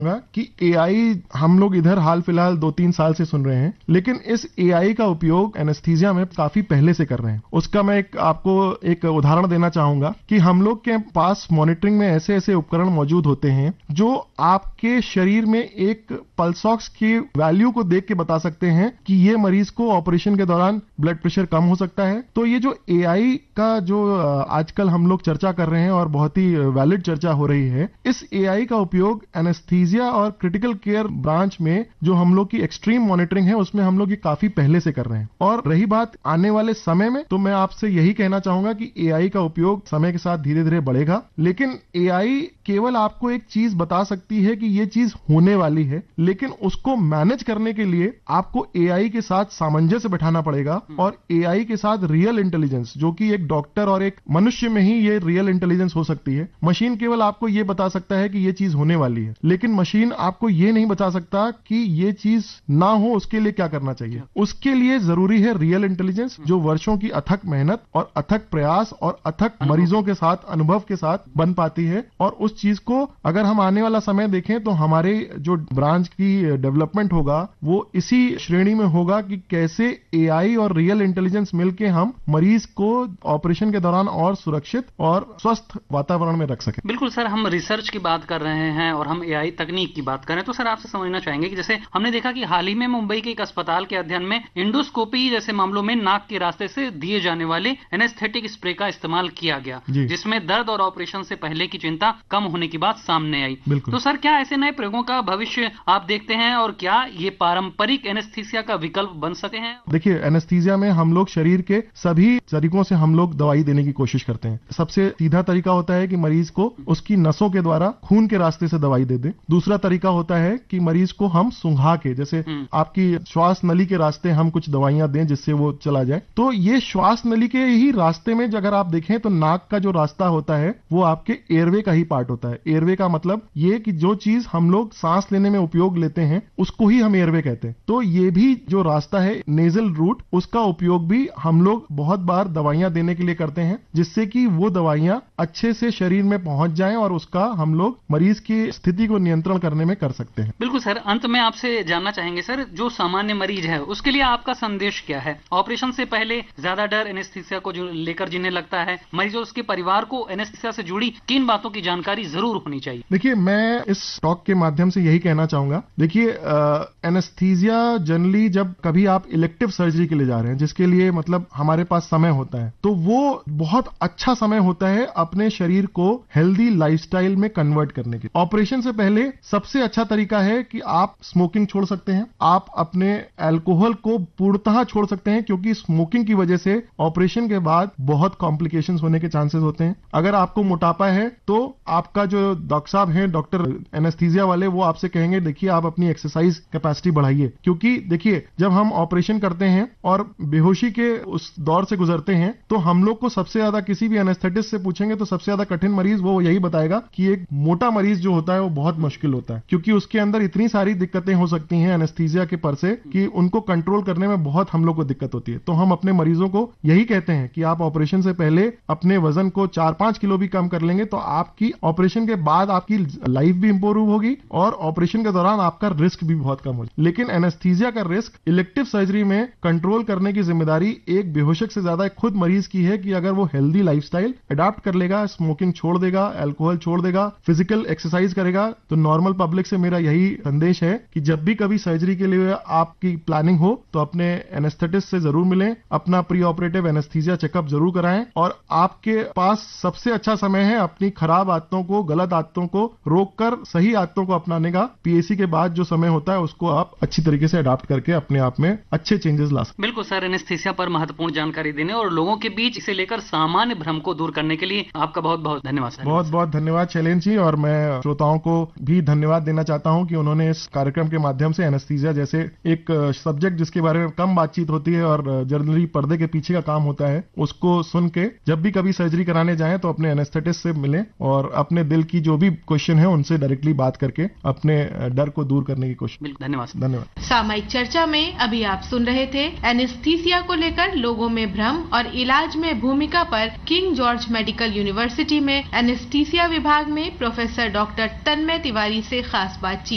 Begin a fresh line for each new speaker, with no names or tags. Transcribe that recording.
कि एआई हम लोग इधर हाल फिलहाल 2-3 साल से सुन रहे हैं, लेकिन इस एआई का उपयोग एनेस्थीसिया में काफी पहले से कर रहे हैं। उसका मैं आपको एक उदाहरण देना चाहूंगा कि हम लोग के पास मॉनिटरिंग में ऐसे ऐसे उपकरण मौजूद होते हैं जो आपके शरीर में एक पल्स ऑक्स की वैल्यू को देख के बता सकते हैं कि ये मरीज को ऑपरेशन के दौरान ब्लड प्रेशर कम हो सकता है। तो ये जो एआई का जो आजकल हम लोग चर्चा कर रहे हैं और बहुत ही वैलिड चर्चा हो रही है, इस एआई का उपयोग एनेस्थीसिया और क्रिटिकल केयर ब्रांच में जो हम लोग की एक्सट्रीम मॉनिटरिंग है उसमें हम लोग ये काफी पहले से कर रहे हैं। और रही बात आने वाले समय में, तो मैं आपसे यही कहना चाहूंगा कि एआई का उपयोग समय के साथ धीरे धीरे बढ़ेगा, लेकिन एआई केवल आपको एक चीज बता सकती है कि ये चीज होने वाली है, लेकिन उसको मैनेज करने के लिए आपको एआई के साथ सामंजस्य बैठाना पड़ेगा और एआई के साथ रियल इंटेलिजेंस, जो कि एक डॉक्टर और एक मनुष्य में ही ये रियल इंटेलिजेंस हो सकती है। मशीन केवल आपको ये बता सकता है कि ये चीज होने वाली है, लेकिन मशीन आपको ये नहीं बता सकता कि ये चीज ना हो उसके लिए क्या करना चाहिए। उसके लिए जरूरी है रियल इंटेलिजेंस, जो वर्षों की अथक मेहनत और अथक प्रयास और अथक मरीजों के साथ अनुभव के साथ बन पाती है। और उस चीज को अगर हम आने वाला समय देखें तो हमारे जो ब्रांच की डेवलपमेंट होगा वो इसी श्रेणी में होगा कि कैसे एआई और रियल इंटेलिजेंस मिलकर हम मरीज को ऑपरेशन के दौरान और सुरक्षित और स्वस्थ वातावरण में रख सकें।
बिल्कुल सर, हम रिसर्च की बात कर रहे हैं और हम एआई तकनीक की बात करें तो सर आपसे समझना चाहेंगे कि जैसे हमने देखा कि हाल ही में मुंबई के एक अस्पताल के अध्ययन में इंडोस्कोपी जैसे मामलों में नाक के रास्ते से दिए जाने वाले एनेस्थेटिक स्प्रे का इस्तेमाल किया गया, जिसमें दर्द और ऑपरेशन से पहले की चिंता कम होने की बात सामने आई। तो सर क्या ऐसे नए प्रयोगों का भविष्य आप देखते हैं और क्या ये पारंपरिक एनेस्थीसिया का विकल्प बन सके हैं?
देखिए, एनेस्थीसिया में हम लोग शरीर के सभी तरीकों से हम लोग दवाई देने की कोशिश करते हैं। सबसे सीधा तरीका होता है कि मरीज को उसकी नसों के द्वारा खून के रास्ते से दवाई दे दें। दूसरा तरीका होता है कि मरीज को हम सुंघा के, जैसे आपकी श्वास नली के रास्ते हम कुछ दवाइयां दें जिससे वो चला जाए। तो ये श्वास नली के ही रास्ते में अगर आप देखें तो नाक का जो रास्ता होता है वो आपके एयरवे का ही पार्ट होता है। एयरवे का मतलब ये कि जो चीज हम लोग सांस लेने में उपयोग लेते हैं उसको ही हम एयरवे कहते हैं। तो ये भी जो रास्ता है नेजल रूट, उसका उपयोग भी हम लोग बहुत बार दवाइयां देने के लिए करते हैं, जिससे कि वो दवाइयां अच्छे से शरीर में पहुंच जाएं और उसका हम लोग मरीज की स्थिति को नियंत्रण करने में कर सकते हैं।
बिल्कुल सर, अंत में आपसे जानना चाहेंगे सर, जो सामान्य मरीज है उसके लिए आपका संदेश क्या है? ऑपरेशन से पहले ज्यादा डर एनेस्थीसिया को लेकर जिन्हें लगता है, मरीज और उसके परिवार को एनेस्थीसिया से जुड़ी किन बातों की जानकारी जरूर होनी चाहिए?
देखिए, मैं इस टॉक के माध्यम से यही कहना चाहूंगा। देखिए, एनेस्थीसिया जनरली जब कभी आप इलेक्टिव सर्जरी के लिए जा रहे हैं, जिसके लिए मतलब हमारे पास समय होता है, तो वो बहुत अच्छा समय होता है अपने शरीर को हेल्दी लाइफस्टाइल में कन्वर्ट करने के। ऑपरेशन से पहले सबसे अच्छा तरीका है कि आप स्मोकिंग छोड़ सकते हैं, आप अपने अल्कोहल को पूर्णतः छोड़ सकते हैं, क्योंकि स्मोकिंग की वजह से ऑपरेशन के बाद बहुत कॉम्प्लिकेशंस होने के चांसेस होते हैं। अगर आपको मोटापा है तो आपका जो डॉक्टर साहब हैं, डॉक्टर एनेस्थीसिया वाले, वो आपसे कहेंगे देखिए आप अपनी एक्सरसाइज कैपेसिटी बढ़ाइए, क्योंकि देखिए जब हम ऑपरेशन करते हैं और बेहोशी के उस दौर से गुजरते हैं तो हम लोग को सबसे ज्यादा किसी भी एनेस्थेटिस्ट से पूछेंगे तो सबसे ज्यादा कठिन मरीज वो यही बताएगा कि एक मोटा मरीज जो होता है वो बहुत मुश्किल होता है, क्योंकि उसके अंदर इतनी सारी दिक्कतें हो सकती हैं एनेस्थीसिया के पर से कि उनको कंट्रोल करने में बहुत हम लोग को दिक्कत होती है। तो हम अपने मरीजों को यही कहते हैं कि आप ऑपरेशन से पहले अपने वजन को 4-5 किलो भी कम कर लेंगे तो आपकी ऑपरेशन के बाद आपकी लाइफ भी इंप्रूव होगी और ऑपरेशन के दौरान आपका रिस्क भी बहुत कम हो। लेकिन एनेस्थीसिया का रिस्क इलेक्टिव सर्जरी में कंट्रोल करने की जिम्मेदारी एक बेहोशक से ज्यादा खुद मरीज की है कि अगर वो हेल्दी लाइफस्टाइल अडॉप्ट कर लेगा, स्मोकिंग छोड़ देगा, अल्कोहल छोड़ देगा, फिजिकल एक्सरसाइज करेगा, तो नॉर्मल पब्लिक से मेरा यही संदेश है कि जब भी कभी सर्जरी के लिए आपकी प्लानिंग हो तो अपने एनेस्थेटिस्ट से जरूर मिलें, अपना प्री ऑपरेटिव एनेस्थीसिया चेकअप जरूर कराएं और आपके पास सबसे अच्छा समय है अपनी खराब आदतों को, गलत आदतों को रोककर सही आदतों को अपनाने का। पीएसी के बाद जो समय होता है उसको आप अच्छी तरीके से अडॉप्ट करके अपने आप में अच्छे चेंजेस ला सकते।
बिल्कुल सर, एनेस्थीसिया पर महत्वपूर्ण जानकारी देने और लोगों के बीच इसे लेकर सामान्य भ्रम को दूर करने के लिए आपका बहुत बहुत धन्यवाद सर।
बहुत बहुत धन्यवाद शैलेंद्र जी, और मैं श्रोताओं को भी धन्यवाद देना चाहता हूं कि उन्होंने इस कार्यक्रम के माध्यम से एनेस्थीसिया जैसे एक सब्जेक्ट जिसके बारे में कम बातचीत होती है और जनरली पर्दे के पीछे का काम होता है, उसको सुन के जब भी कभी सर्जरी कराने जाएं तो अपने एनेस्थेटिस्ट से मिलें और अपने दिल की जो भी क्वेश्चन है उनसे डायरेक्टली बात करके अपने डर को दूर करने की कोशिश।
धन्यवाद।
सामयिक चर्चा में अभी आप सुन रहे थे एनेस्थीसिया को लेकर लोगों में भ्रम और इलाज में भूमिका पर किंग जॉर्ज मेडिकल यूनिवर्सिटी में एनेस्थीसिया विभाग में प्रोफेसर डॉक्टर तन्मय तिवारी से खास बातचीत।